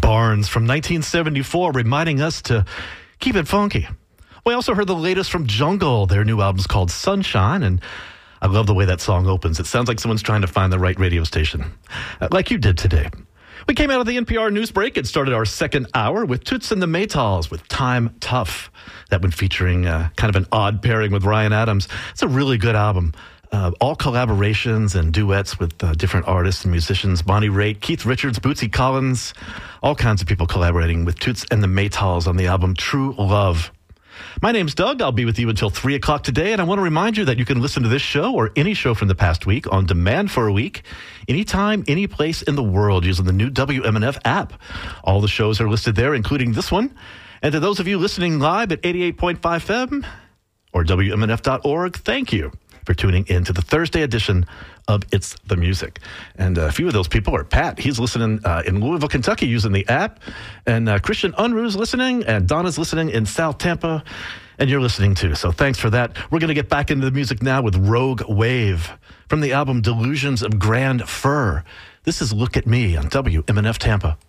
Barnes from 1974, reminding us to keep it funky. We also heard the latest from Jungle. Their new album's called Sunshine, and I love the way that song opens. It sounds like someone's trying to find the right radio station, like you did today. We came out of the NPR news break and started our second hour with Toots and the Maytals with Time Tough. That one featuring kind of an odd pairing with Ryan Adams. It's a really good album. All collaborations and duets with different artists and musicians. Bonnie Raitt, Keith Richards, Bootsy Collins, all kinds of people collaborating with Toots and the Maytals on the album True Love. My name's Doug. I'll be with you until 3 o'clock today, and I want to remind you that you can listen to this show or any show from the past week on demand for a week, anytime, any place in the world using the new WMNF app. All the shows are listed there, including this one. And to those of you listening live at 88.5 FM or WMNF.org, thank you for tuning in to the Thursday edition of It's the Music. And a few of those people are Pat. He's listening in Louisville, Kentucky using the app. And Christian Unruh's listening. And Donna's listening in South Tampa. And you're listening too. So thanks for that. We're going to get back into the music now with Rogue Wave from the album Delusions of Grand Fur. This is Look at Me on WMNF Tampa.